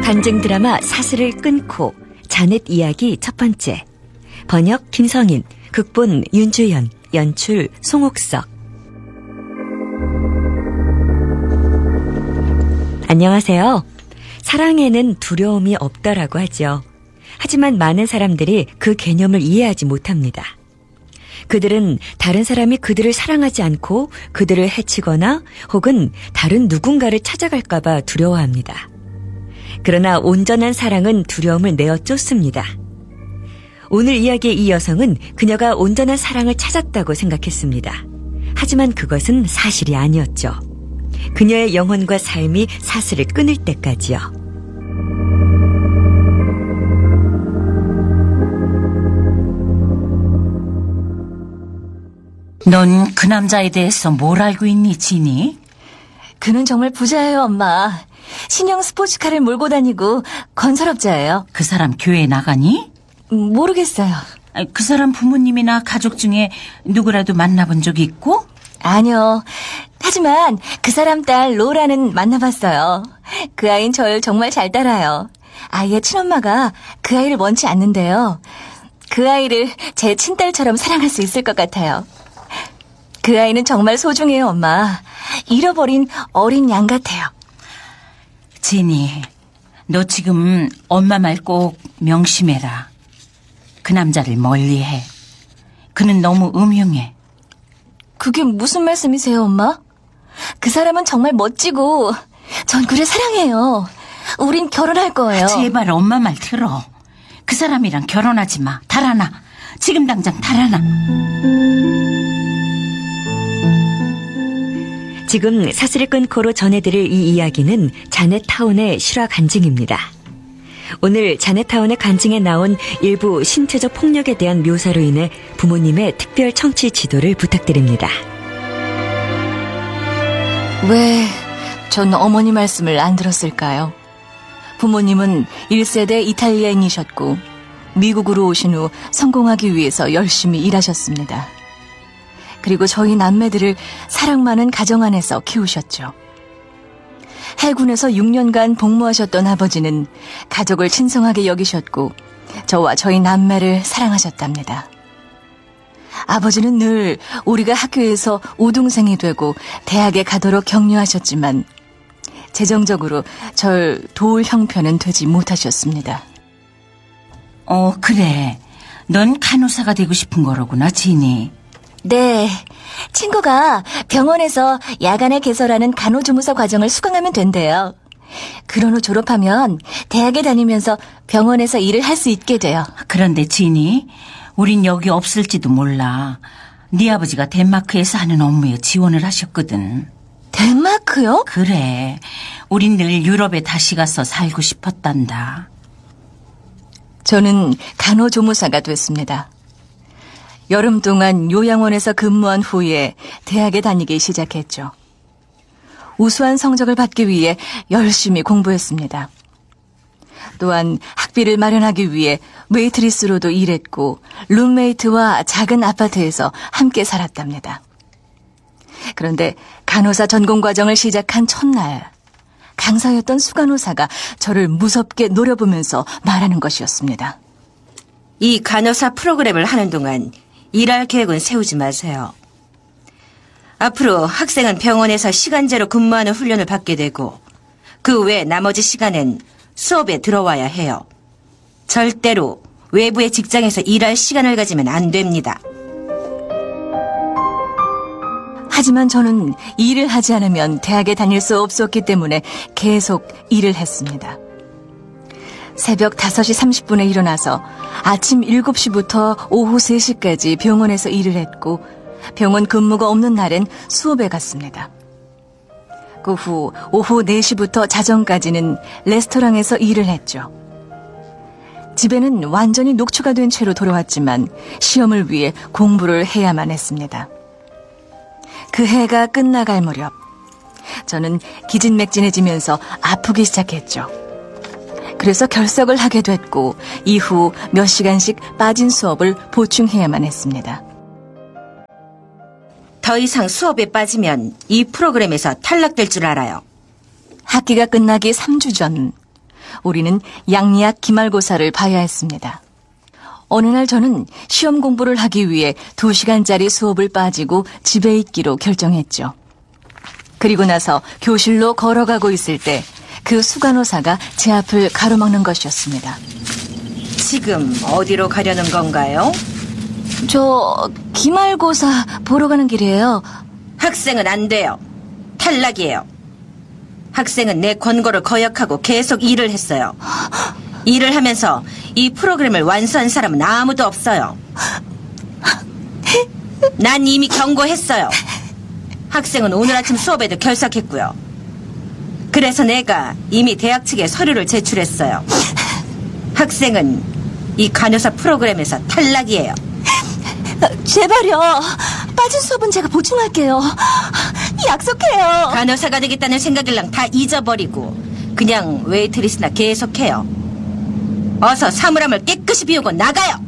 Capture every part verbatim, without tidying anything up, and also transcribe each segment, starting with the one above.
간증 드라마 사슬을 끊고 자넷 이야기 첫 번째. 번역 김성인, 극본 윤주연, 연출 송옥석. 안녕하세요. 사랑에는 두려움이 없다라고 하죠. 하지만 많은 사람들이 그 개념을 이해하지 못합니다. 그들은 다른 사람이 그들을 사랑하지 않고 그들을 해치거나 혹은 다른 누군가를 찾아갈까 봐 두려워합니다. 그러나 온전한 사랑은 두려움을 내어 쫓습니다. 오늘 이야기의 이 여성은 그녀가 온전한 사랑을 찾았다고 생각했습니다. 하지만 그것은 사실이 아니었죠. 그녀의 영혼과 삶이 사슬을 끊을 때까지요. 넌 그 남자에 대해서 뭘 알고 있니, 지니? 그는 정말 부자예요, 엄마. 신형 스포츠카를 몰고 다니고 건설업자예요. 그 사람 교회에 나가니? 모르겠어요. 그 사람 부모님이나 가족 중에 누구라도 만나본 적이 있고? 아니요. 하지만 그 사람 딸 로라는 만나봤어요. 그 아이는 절 정말 잘 따라요. 아이의 친엄마가 그 아이를 원치 않는데요. 그 아이를 제 친딸처럼 사랑할 수 있을 것 같아요. 그 아이는 정말 소중해요, 엄마. 잃어버린 어린 양 같아요. 지니, 너 지금 엄마 말 꼭 명심해라. 그 남자를 멀리해. 그는 너무 음흉해. 그게 무슨 말씀이세요, 엄마? 그 사람은 정말 멋지고 전 그를 사랑해요. 우린 결혼할 거예요. 제발 엄마 말 들어. 그 사람이랑 결혼하지 마. 달아나. 지금 당장 달아나. 지금 사슬을 끊고로 전해드릴 이 이야기는 자넷타운의 실화 간증입니다. 오늘 자넷타운의 간증에 나온 일부 신체적 폭력에 대한 묘사로 인해 부모님의 특별 청취 지도를 부탁드립니다. 왜 전 어머니 말씀을 안 들었을까요? 부모님은 일 세대 이탈리아인이셨고 미국으로 오신 후 성공하기 위해서 열심히 일하셨습니다. 그리고 저희 남매들을 사랑 많은 가정 안에서 키우셨죠. 해군에서 육 년간 복무하셨던 아버지는 가족을 친성하게 여기셨고 저와 저희 남매를 사랑하셨답니다. 아버지는 늘 우리가 학교에서 우등생이 되고 대학에 가도록 격려하셨지만 재정적으로 절 도울 형편은 되지 못하셨습니다. 어, 그래. 넌 간호사가 되고 싶은 거로구나, 지니. 네, 친구가 병원에서 야간에 개설하는 간호조무사 과정을 수강하면 된대요. 그런 후 졸업하면 대학에 다니면서 병원에서 일을 할 수 있게 돼요. 그런데 지니, 우린 여기 없을지도 몰라. 네 아버지가 덴마크에서 하는 업무에 지원을 하셨거든. 덴마크요? 그래. 우린 늘 유럽에 다시 가서 살고 싶었단다. 저는 간호조무사가 됐습니다. 여름 동안 요양원에서 근무한 후에 대학에 다니기 시작했죠. 우수한 성적을 받기 위해 열심히 공부했습니다. 또한 학비를 마련하기 위해 웨이트리스로도 일했고 룸메이트와 작은 아파트에서 함께 살았답니다. 그런데 간호사 전공과정을 시작한 첫날, 강사였던 수간호사가 저를 무섭게 노려보면서 말하는 것이었습니다. 이 간호사 프로그램을 하는 동안 일할 계획은 세우지 마세요. 앞으로 학생은 병원에서 시간제로 근무하는 훈련을 받게 되고 그 외 나머지 시간엔 수업에 들어와야 해요. 절대로 외부의 직장에서 일할 시간을 가지면 안 됩니다. 하지만 저는 일을 하지 않으면 대학에 다닐 수 없었기 때문에 계속 일을 했습니다. 새벽 다섯 시 삼십 분에 일어나서 아침 일곱 시부터 오후 세 시까지 병원에서 일을 했고 병원 근무가 없는 날엔 수업에 갔습니다. 그 후 오후 네 시부터 자정까지는 레스토랑에서 일을 했죠. 집에는 완전히 녹초가 된 채로 돌아왔지만 시험을 위해 공부를 해야만 했습니다. 그 해가 끝나갈 무렵 저는 기진맥진해지면서 아프기 시작했죠. 그래서 결석을 하게 됐고 이후 몇 시간씩 빠진 수업을 보충해야만 했습니다. 더 이상 수업에 빠지면 이 프로그램에서 탈락될 줄 알아요. 학기가 끝나기 삼 주 전 우리는 양리학 기말고사를 봐야 했습니다. 어느 날 저는 시험 공부를 하기 위해 두 시간짜리 수업을 빠지고 집에 있기로 결정했죠. 그리고 나서 교실로 걸어가고 있을 때 그 수간호사가 제 앞을 가로막는 것이었습니다. 지금 어디로 가려는 건가요? 저 기말고사 보러 가는 길이에요. 학생은 안 돼요. 탈락이에요. 학생은 내 권고를 거역하고 계속 일을 했어요. 일을 하면서 이 프로그램을 완수한 사람은 아무도 없어요. 난 이미 경고했어요. 학생은 오늘 아침 수업에도 결석했고요. 그래서 내가 이미 대학 측에 서류를 제출했어요. 학생은 이 간호사 프로그램에서 탈락이에요. 제발요. 빠진 수업은 제가 보충할게요. 약속해요. 간호사가 되겠다는 생각일랑 다 잊어버리고 그냥 웨이트리스나 계속해요. 어서 사물함을 깨끗이 비우고 나가요.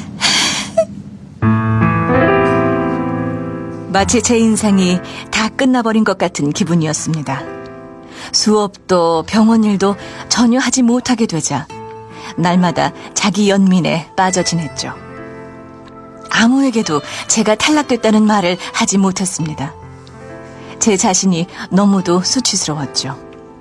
마치 제 인생이 다 끝나버린 것 같은 기분이었습니다. 수업도 병원 일도 전혀 하지 못하게 되자 날마다 자기 연민에 빠져 지냈죠. 아무에게도 제가 탈락됐다는 말을 하지 못했습니다. 제 자신이 너무도 수치스러웠죠.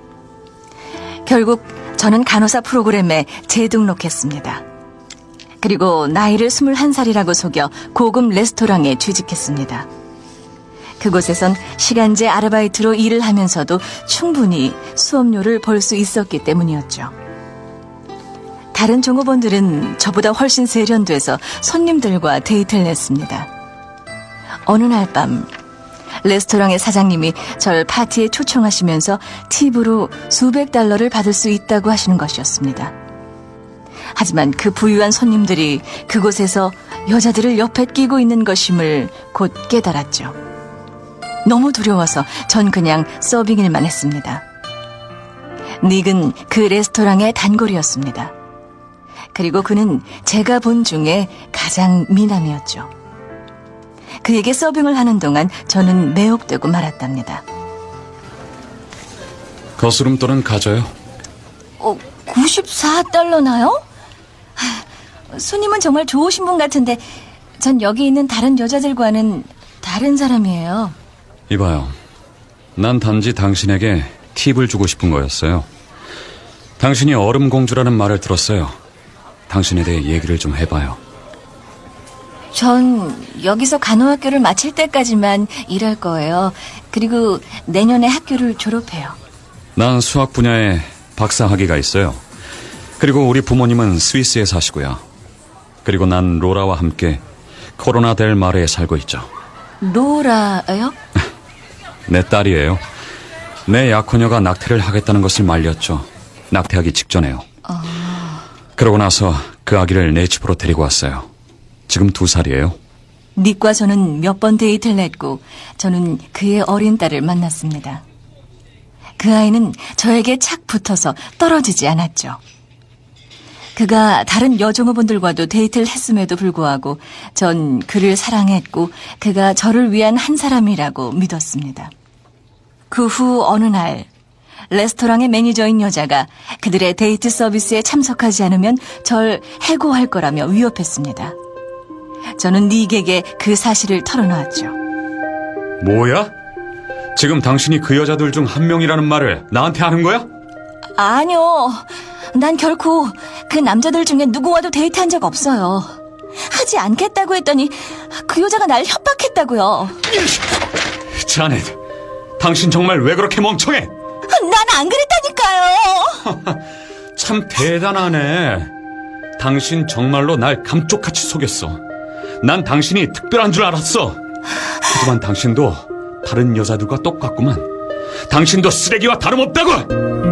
결국 저는 간호사 프로그램에 재등록했습니다. 그리고 나이를 스물한 살이라고 속여 고급 레스토랑에 취직했습니다. 그곳에선 시간제 아르바이트로 일을 하면서도 충분히 수업료를 벌 수 있었기 때문이었죠. 다른 종업원들은 저보다 훨씬 세련돼서 손님들과 데이트를 했습니다. 어느 날 밤 레스토랑의 사장님이 절 파티에 초청하시면서 팁으로 수백 달러를 받을 수 있다고 하시는 것이었습니다. 하지만 그 부유한 손님들이 그곳에서 여자들을 옆에 끼고 있는 것임을 곧 깨달았죠. 너무 두려워서 전 그냥 서빙 일만 했습니다. 닉은 그 레스토랑의 단골이었습니다. 그리고 그는 제가 본 중에 가장 미남이었죠. 그에게 서빙을 하는 동안 저는 매혹되고 말았답니다. 거스름돈은 가져요. 어, 구십사 달러나요? 손님은 정말 좋으신 분 같은데 전 여기 있는 다른 여자들과는 다른 사람이에요. 이봐요. 난 단지 당신에게 팁을 주고 싶은 거였어요. 당신이 얼음공주라는 말을 들었어요. 당신에 대해 얘기를 좀 해봐요. 전 여기서 간호학교를 마칠 때까지만 일할 거예요. 그리고 내년에 학교를 졸업해요. 난 수학 분야에 박사학위가 있어요. 그리고 우리 부모님은 스위스에 사시고요. 그리고 난 로라와 함께 코로나 델 마르에 살고 있죠. 로라요? 내 딸이에요. 내 약혼녀가 낙태를 하겠다는 것을 말렸죠. 낙태하기 직전에요. 어... 그러고 나서 그 아기를 내 집으로 데리고 왔어요. 지금 두 살이에요. 닉과 저는 몇 번 데이트를 했고 저는 그의 어린 딸을 만났습니다. 그 아이는 저에게 착 붙어서 떨어지지 않았죠. 그가 다른 여종업원들과도 데이트를 했음에도 불구하고 전 그를 사랑했고 그가 저를 위한 한 사람이라고 믿었습니다. 그 후 어느 날 레스토랑의 매니저인 여자가 그들의 데이트 서비스에 참석하지 않으면 절 해고할 거라며 위협했습니다. 저는 닉에게 그 사실을 털어놓았죠. 뭐야? 지금 당신이 그 여자들 중 한 명이라는 말을 나한테 하는 거야? 아니요. 난 결코 그 남자들 중에 누구와도 데이트한 적 없어요. 하지 않겠다고 했더니 그 여자가 날 협박했다고요. 자넷, 당신 정말 왜 그렇게 멍청해? 난 안 그랬다니까요. 참 대단하네. 당신 정말로 날 감쪽같이 속였어. 난 당신이 특별한 줄 알았어. 하지만 당신도 다른 여자들과 똑같구만. 당신도 쓰레기와 다름없다고.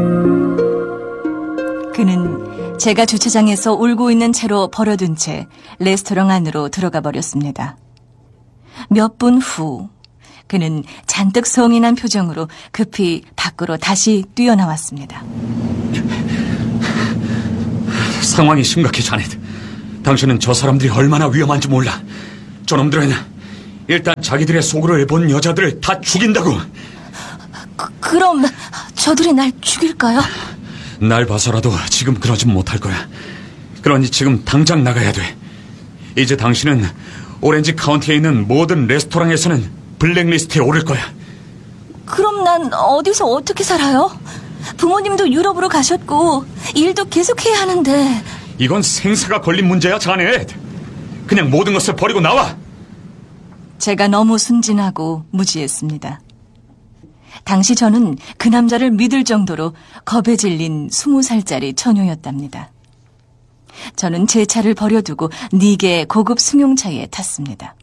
그는 제가 주차장에서 울고 있는 채로 버려둔 채 레스토랑 안으로 들어가 버렸습니다. 몇 분 후 그는 잔뜩 성이 난 표정으로 급히 밖으로 다시 뛰어나왔습니다. 상황이 심각해, 자넷. 당신은 저 사람들이 얼마나 위험한지 몰라. 저놈들은 일단 자기들의 속으로 본 여자들을 다 죽인다고. 그, 그럼 저들이 날 죽일까요? 날 봐서라도 지금 그러진 못할 거야. 그러니 지금 당장 나가야 돼. 이제 당신은 오렌지 카운티에 있는 모든 레스토랑에서는 블랙리스트에 오를 거야. 그럼 난 어디서 어떻게 살아요? 부모님도 유럽으로 가셨고 일도 계속해야 하는데. 이건 생사가 걸린 문제야, 자넷. 그냥 모든 것을 버리고 나와. 제가 너무 순진하고 무지했습니다. 당시 저는 그 남자를 믿을 정도로 겁에 질린 스무 살짜리 처녀였답니다. 저는 제 차를 버려두고 닉의 고급 승용차에 탔습니다.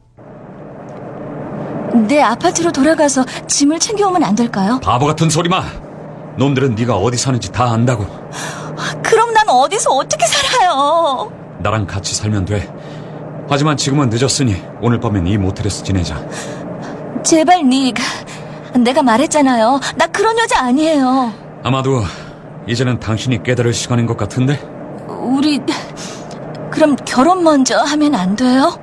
내 아파트로 돌아가서 짐을 챙겨오면 안 될까요? 바보 같은 소리 마. 놈들은 네가 어디 사는지 다 안다고. 그럼 난 어디서 어떻게 살아요? 나랑 같이 살면 돼. 하지만 지금은 늦었으니 오늘 밤엔 이 모텔에서 지내자. 제발 닉. 내가 말했잖아요. 나 그런 여자 아니에요. 아마도 이제는 당신이 깨달을 시간인 것 같은데? 우리 그럼 결혼 먼저 하면 안 돼요?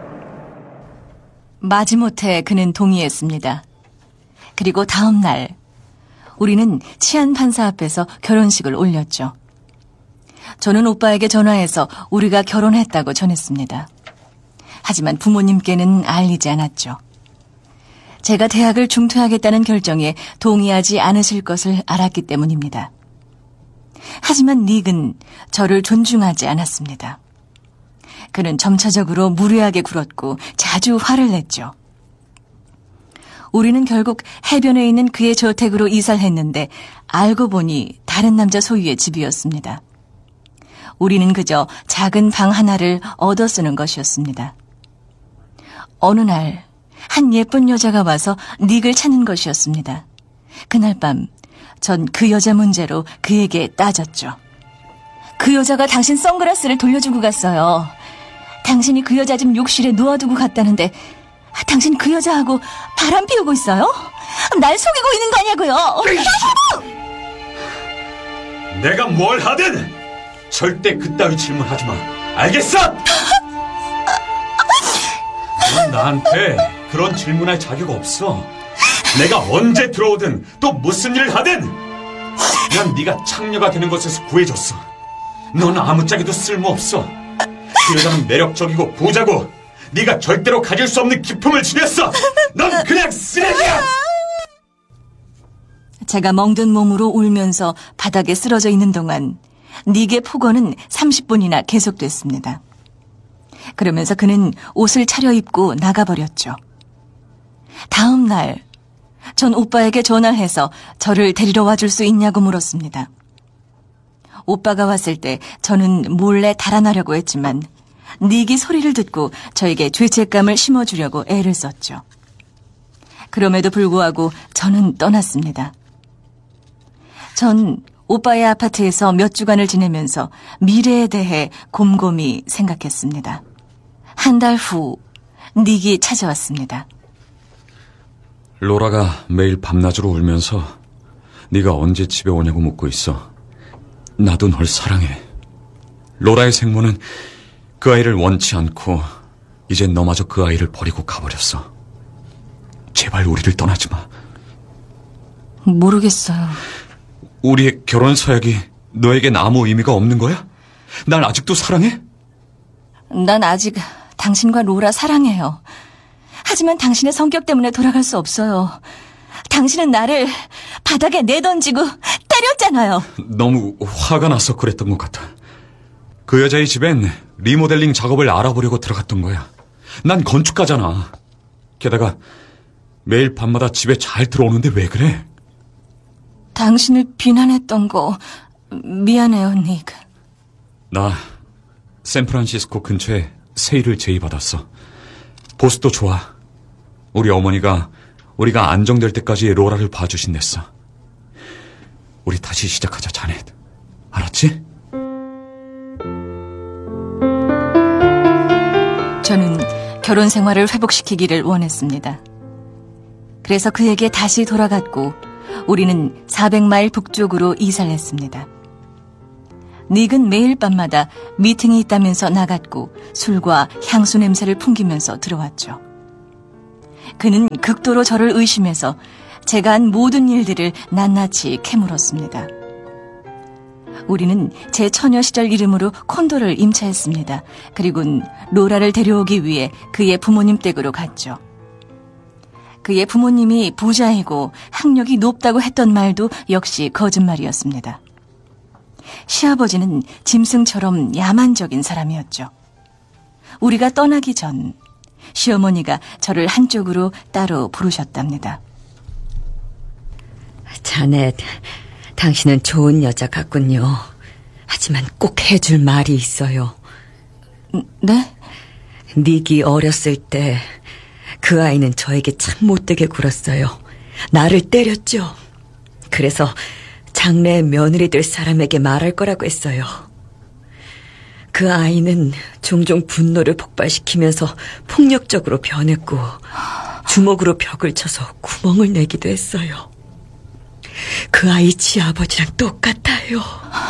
마지못해 그는 동의했습니다. 그리고 다음 날 우리는 치안 판사 앞에서 결혼식을 올렸죠. 저는 오빠에게 전화해서 우리가 결혼했다고 전했습니다. 하지만 부모님께는 알리지 않았죠. 제가 대학을 중퇴하겠다는 결정에 동의하지 않으실 것을 알았기 때문입니다. 하지만 닉은 저를 존중하지 않았습니다. 그는 점차적으로 무례하게 굴었고 자주 화를 냈죠. 우리는 결국 해변에 있는 그의 저택으로 이사를 했는데 알고 보니 다른 남자 소유의 집이었습니다. 우리는 그저 작은 방 하나를 얻어 쓰는 것이었습니다. 어느 날 한 예쁜 여자가 와서 닉을 찾는 것이었습니다. 그날 밤 전 그 여자 문제로 그에게 따졌죠. 그 여자가 당신 선글라스를 돌려주고 갔어요. 당신이 그 여자 집 욕실에 놓아두고 갔다는데 당신 그 여자하고 바람 피우고 있어요? 날 속이고 있는 거 아냐고요? 내가 뭘 하든 절대 그따위 질문하지 마. 알겠어? 넌 나한테 그런 질문할 자격 없어. 내가 언제 들어오든 또 무슨 일을 하든 난 네가 창녀가 되는 것에서 구해줬어. 넌 아무짝에도 쓸모없어. 그 여자는 매력적이고 부자고 네가 절대로 가질 수 없는 기품을 지녔어. 넌 그냥 쓰레기야. 제가 멍든 몸으로 울면서 바닥에 쓰러져 있는 동안 닉의 폭언은 삼십 분이나 계속됐습니다. 그러면서 그는 옷을 차려입고 나가버렸죠. 다음 날 전 오빠에게 전화를 해서 저를 데리러 와줄 수 있냐고 물었습니다. 오빠가 왔을 때 저는 몰래 달아나려고 했지만 닉이 소리를 듣고 저에게 죄책감을 심어주려고 애를 썼죠. 그럼에도 불구하고 저는 떠났습니다. 전 오빠의 아파트에서 몇 주간을 지내면서 미래에 대해 곰곰이 생각했습니다. 한 달 후 닉이 찾아왔습니다. 로라가 매일 밤낮으로 울면서 네가 언제 집에 오냐고 묻고 있어. 나도 널 사랑해. 로라의 생모는 그 아이를 원치 않고 이제 너마저 그 아이를 버리고 가버렸어. 제발 우리를 떠나지 마. 모르겠어요. 우리의 결혼 서약이 너에겐 아무 의미가 없는 거야? 날 아직도 사랑해? 난 아직 당신과 로라 사랑해요. 하지만 당신의 성격 때문에 돌아갈 수 없어요. 당신은 나를 바닥에 내던지고 때렸잖아요. 너무 화가 나서 그랬던 것 같아. 그 여자의 집엔 리모델링 작업을 알아보려고 들어갔던 거야. 난 건축가잖아. 게다가 매일 밤마다 집에 잘 들어오는데 왜 그래? 당신을 비난했던 거 미안해요, 닉. 나 샌프란시스코 근처에 새 일을 제의받았어. 보스도 좋아. 우리 어머니가 우리가 안정될 때까지 로라를 봐주신댔어. 우리 다시 시작하자, 자넷. 알았지? 저는 결혼 생활을 회복시키기를 원했습니다. 그래서 그에게 다시 돌아갔고 우리는 사백 마일 북쪽으로 이사를 했습니다. 닉은 매일 밤마다 미팅이 있다면서 나갔고 술과 향수 냄새를 풍기면서 들어왔죠. 그는 극도로 저를 의심해서 제가 한 모든 일들을 낱낱이 캐물었습니다. 우리는 제 처녀 시절 이름으로 콘도를 임차했습니다. 그리고는 로라를 데려오기 위해 그의 부모님 댁으로 갔죠. 그의 부모님이 부자이고 학력이 높다고 했던 말도 역시 거짓말이었습니다. 시아버지는 짐승처럼 야만적인 사람이었죠. 우리가 떠나기 전 시어머니가 저를 한쪽으로 따로 부르셨답니다. 자넷, 당신은 좋은 여자 같군요. 하지만 꼭 해줄 말이 있어요. 네? 닉이 어렸을 때 그 아이는 저에게 참 못되게 굴었어요. 나를 때렸죠. 그래서 장래의 며느리 될 사람에게 말할 거라고 했어요. 그 아이는 종종 분노를 폭발시키면서 폭력적으로 변했고 주먹으로 벽을 쳐서 구멍을 내기도 했어요. 그 아이 지아버지랑 똑같아요.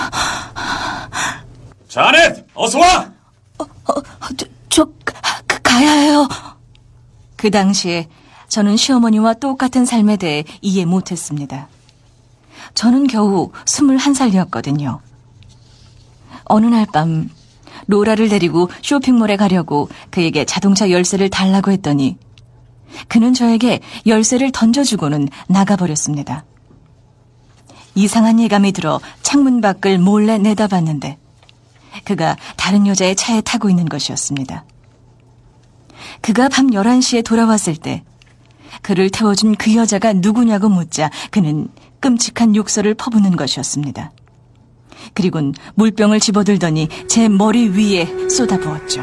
자넷, 어서 와! 어, 어, 저, 저 가, 가야 해요. 그 당시에 저는 시어머니와 똑같은 삶에 대해 이해 못했습니다. 저는 겨우 스물한 살이었거든요. 어느 날 밤 로라를 데리고 쇼핑몰에 가려고 그에게 자동차 열쇠를 달라고 했더니 그는 저에게 열쇠를 던져주고는 나가버렸습니다. 이상한 예감이 들어 창문 밖을 몰래 내다봤는데 그가 다른 여자의 차에 타고 있는 것이었습니다. 그가 밤 열한 시에 돌아왔을 때 그를 태워준 그 여자가 누구냐고 묻자 그는 끔찍한 욕설을 퍼부는 것이었습니다. 그리곤 물병을 집어들더니 제 머리 위에 쏟아부었죠.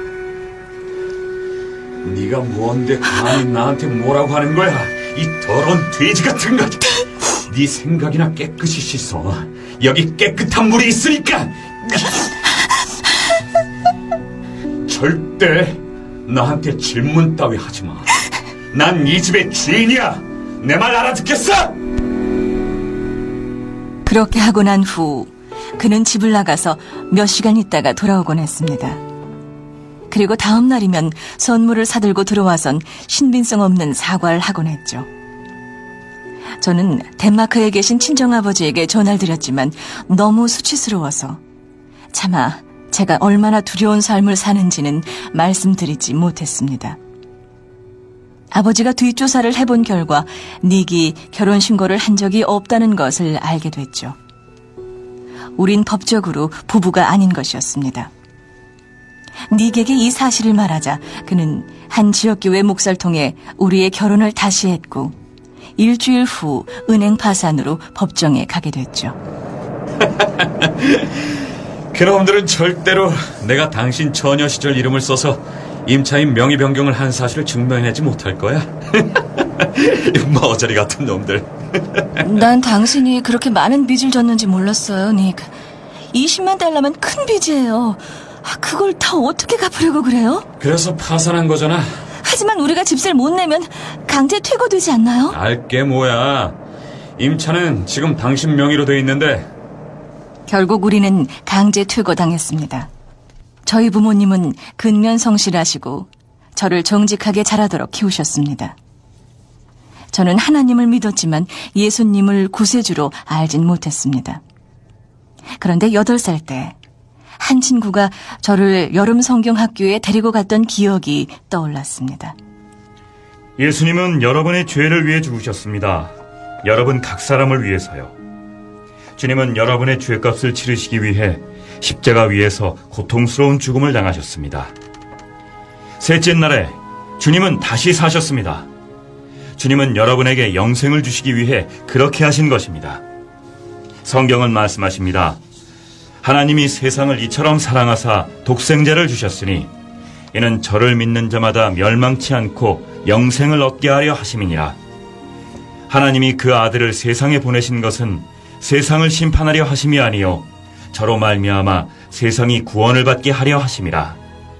네가 뭔데 감히 나한테 뭐라고 하는 거야? 이 더러운 돼지 같은 것. 네 생각이나 깨끗이 씻어. 여기 깨끗한 물이 있으니까. 절대 나한테 질문 따위 하지 마. 난 이 집의 주인이야. 내 말 알아듣겠어? 그렇게 하고 난 후 그는 집을 나가서 몇 시간 있다가 돌아오곤 했습니다. 그리고 다음 날이면 선물을 사들고 들어와선 신빙성 없는 사과를 하곤 했죠. 저는 덴마크에 계신 친정아버지에게 전화를 드렸지만 너무 수치스러워서 차마 제가 얼마나 두려운 삶을 사는지는 말씀드리지 못했습니다. 아버지가 뒷조사를 해본 결과 닉이 결혼신고를 한 적이 없다는 것을 알게 됐죠. 우린 법적으로 부부가 아닌 것이었습니다. 닉에게 이 사실을 말하자 그는 한 지역교회 목사를 통해 우리의 결혼을 다시 했고 일주일 후 은행 파산으로 법정에 가게 됐죠. 그놈들은 절대로 내가 당신 처녀 시절 이름을 써서 임차인 명의 변경을 한 사실을 증명해내지 못할 거야. 머저리 같은 놈들. 난 당신이 그렇게 많은 빚을 졌는지 몰랐어요, 닉. 이십만 달러면 큰 빚이에요. 그걸 다 어떻게 갚으려고 그래요? 그래서 파산한 거잖아. 하지만 우리가 집세를 못 내면 강제 퇴거되지 않나요? 알게 뭐야. 임차는 지금 당신 명의로 돼 있는데. 결국 우리는 강제 퇴거당했습니다. 저희 부모님은 근면 성실하시고 저를 정직하게 자라도록 키우셨습니다. 저는 하나님을 믿었지만 예수님을 구세주로 알진 못했습니다. 그런데 여덟 살 때 한 친구가 저를 여름 성경학교에 데리고 갔던 기억이 떠올랐습니다. 예수님은 여러분의 죄를 위해 죽으셨습니다. 여러분 각 사람을 위해서요. 주님은 여러분의 죄값을 치르시기 위해 십자가 위에서 고통스러운 죽음을 당하셨습니다. 셋째 날에 주님은 다시 사셨습니다. 주님은 여러분에게 영생을 주시기 위해 그렇게 하신 것입니다. 성경은 말씀하십니다. 하나님이 세상을 이처럼 사랑하사 독생자를 주셨으니 이는 저를 믿는 자마다 멸망치 않고 영생을 얻게 하려 하심이니라. 하나님이 그 아들을 세상에 보내신 것은 세상을 심판하려 하심이 아니요 저로 말미암아 세상이 구원을 받게 하려 하심이라.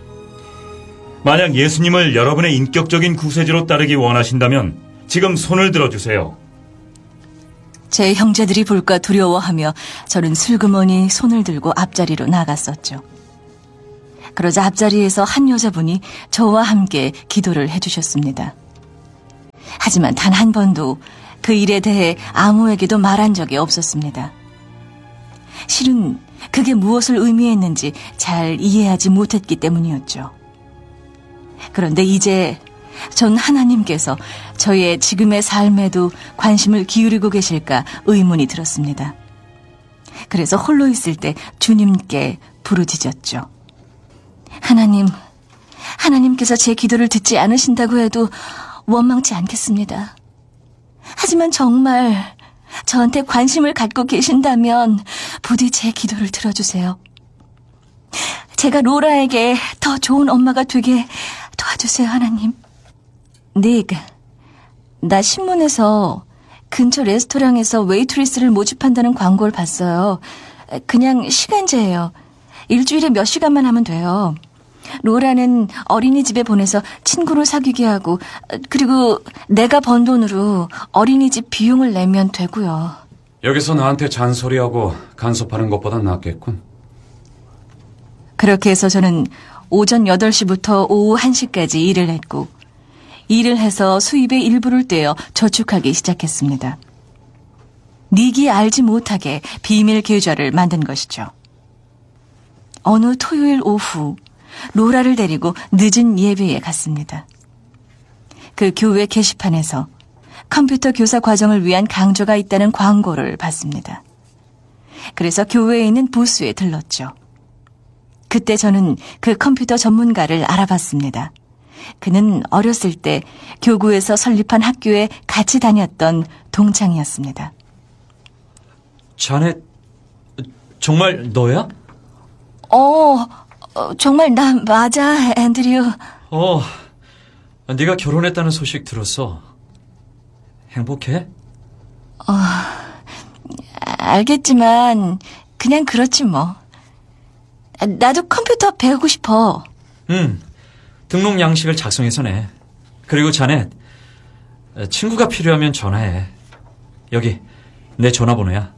만약 예수님을 여러분의 인격적인 구세주로 따르기 원하신다면 지금 손을 들어주세요. 제 형제들이 볼까 두려워하며 저는 슬그머니 손을 들고 앞자리로 나갔었죠. 그러자 앞자리에서 한 여자분이 저와 함께 기도를 해주셨습니다. 하지만 단 한 번도 그 일에 대해 아무에게도 말한 적이 없었습니다. 실은 그게 무엇을 의미했는지 잘 이해하지 못했기 때문이었죠. 그런데 이제 전 하나님께서 저의 지금의 삶에도 관심을 기울이고 계실까 의문이 들었습니다. 그래서 홀로 있을 때 주님께 부르짖었죠. 하나님, 하나님께서 제 기도를 듣지 않으신다고 해도 원망치 않겠습니다. 하지만 정말 저한테 관심을 갖고 계신다면 부디 제 기도를 들어주세요. 제가 로라에게 더 좋은 엄마가 되게 도와주세요, 하나님. 닉, 나 신문에서 근처 레스토랑에서 웨이트리스를 모집한다는 광고를 봤어요. 그냥 시간제예요. 일주일에 몇 시간만 하면 돼요. 로라는 어린이집에 보내서 친구를 사귀게 하고, 그리고 내가 번 돈으로 어린이집 비용을 내면 되고요. 여기서 나한테 잔소리하고 간섭하는 것보단 낫겠군. 그렇게 해서 저는 오전 여덟 시부터 오후 한 시까지 일을 했고, 일을 해서 수입의 일부를 떼어 저축하기 시작했습니다. 닉이 알지 못하게 비밀 계좌를 만든 것이죠. 어느 토요일 오후 로라를 데리고 늦은 예배에 갔습니다. 그 교회 게시판에서 컴퓨터 교사 과정을 위한 강좌가 있다는 광고를 봤습니다. 그래서 교회에 있는 부스에 들렀죠. 그때 저는 그 컴퓨터 전문가를 알아봤습니다. 그는 어렸을 때 교구에서 설립한 학교에 같이 다녔던 동창이었습니다. 자네 정말 너야? 어, 어 정말 나 맞아, 앤드류. 어, 네가 결혼했다는 소식 들었어. 행복해? 어, 알겠지만 그냥 그렇지 뭐. 나도 컴퓨터 배우고 싶어. 응, 등록 양식을 작성해서 내. 그리고 자네 친구가 필요하면 전화해. 여기 내 전화번호야.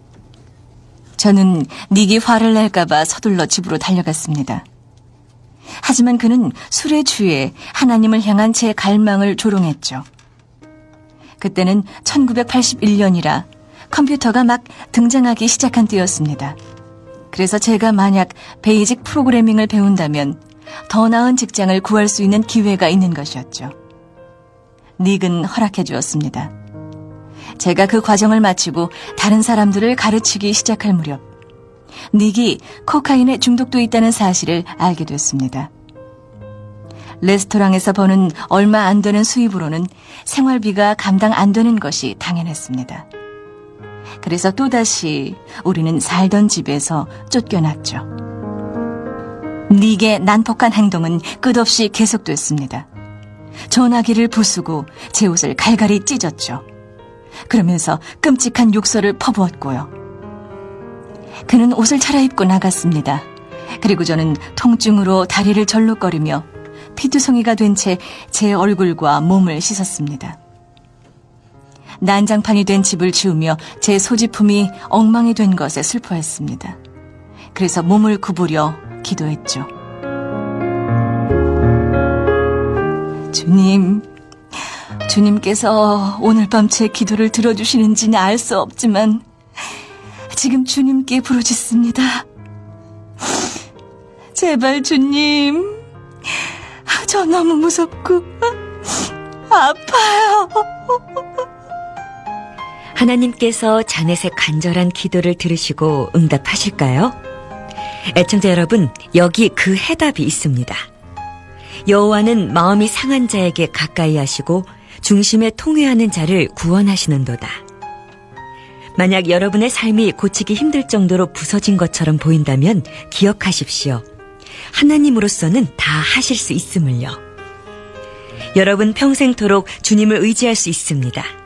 저는 닉이 화를 낼까봐 서둘러 집으로 달려갔습니다. 하지만 그는 술에 취해 하나님을 향한 제 갈망을 조롱했죠. 그때는 천구백팔십일 년이라 컴퓨터가 막 등장하기 시작한 때였습니다. 그래서 제가 만약 베이직 프로그래밍을 배운다면 더 나은 직장을 구할 수 있는 기회가 있는 것이었죠. 닉은 허락해 주었습니다. 제가 그 과정을 마치고 다른 사람들을 가르치기 시작할 무렵 닉이 코카인에 중독돼 있다는 사실을 알게 됐습니다. 레스토랑에서 버는 얼마 안 되는 수입으로는 생활비가 감당 안 되는 것이 당연했습니다. 그래서 또다시 우리는 살던 집에서 쫓겨났죠. 닉의 난폭한 행동은 끝없이 계속됐습니다. 전화기를 부수고 제 옷을 갈갈이 찢었죠. 그러면서 끔찍한 욕설을 퍼부었고요. 그는 옷을 차려입고 나갔습니다. 그리고 저는 통증으로 다리를 절룩거리며 피투성이가 된 채 제 얼굴과 몸을 씻었습니다. 난장판이 된 집을 지우며 제 소지품이 엉망이 된 것에 슬퍼했습니다. 그래서 몸을 구부려 기도했죠. 주님, 주님께서 오늘 밤 제 기도를 들어주시는지는 알 수 없지만 지금 주님께 부르짖습니다. 제발 주님, 저 너무 무섭고 아파요. 하나님께서 자넷의 간절한 기도를 들으시고 응답하실까요? 애청자 여러분, 여기 그 해답이 있습니다. 여호와는 마음이 상한 자에게 가까이 하시고 중심에 통회하는 자를 구원하시는도다. 만약 여러분의 삶이 고치기 힘들 정도로 부서진 것처럼 보인다면 기억하십시오. 하나님으로서는 다 하실 수 있음을요. 여러분 평생토록 주님을 의지할 수 있습니다.